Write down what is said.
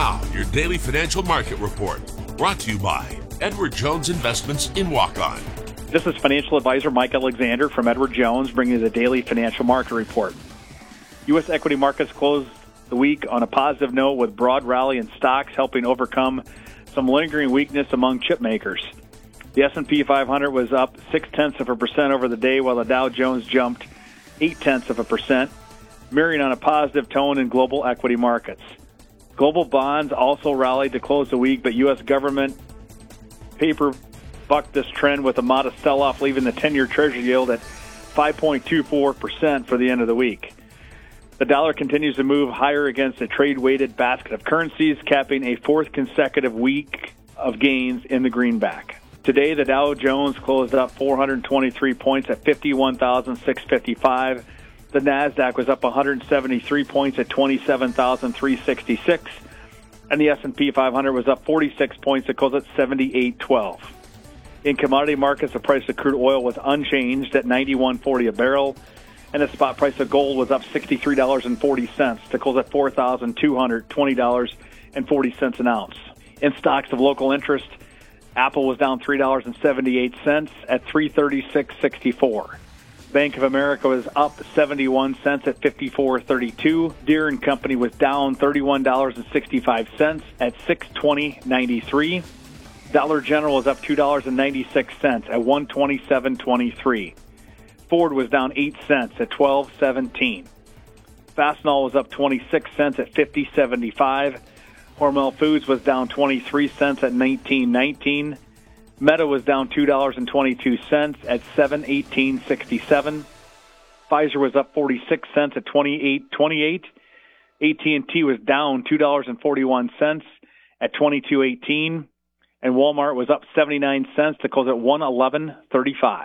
Now, your daily financial market report, brought to you by Edward Jones Investments in Waukon. This is financial advisor Mike Alexander from Edward Jones bringing you the daily financial market report. U.S. equity markets closed the week on a positive note with broad rally in stocks helping overcome some lingering weakness among chip makers. The S&P 500 was up 0.6% over the day, while the Dow Jones jumped 0.8%, mirroring on a positive tone in global equity markets. Global bonds also rallied to close the week, but U.S. government paper bucked this trend with a modest sell-off, leaving the 10-year Treasury yield at 5.24% for the end of the week. The dollar continues to move higher against a trade-weighted basket of currencies, capping a fourth consecutive week of gains in the greenback. Today, the Dow Jones closed up 423 points at 51,655. The NASDAQ was up 173 points at 27,366. And the S&P 500 was up 46 points at close at 78.12. In commodity markets, the price of crude oil was unchanged at $91.40 a barrel. And the spot price of gold was up $63.40 to close at $4,220.40 an ounce. In stocks of local interest, Apple was down $3.78 at $336.64. Bank of America was up 71 cents at $54.32. Deere & Company was down $31.65 at $620.93. Dollar General was up $2.96 at $127.23. Ford was down 8 cents at $12.17. Fastenal was up 26 cents at $50.75. Hormel Foods was down 23 cents at $19.19. Meta was down $2.22 at $7.1867. Pfizer was up 46 cents at $28.28. AT&T was down $2.41 at $22.18. And Walmart was up 79 cents to close at $111.35.